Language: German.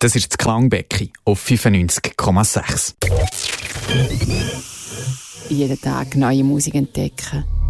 Das ist das Klangbecken auf 95,6. Jeden Tag neue Musik entdecken.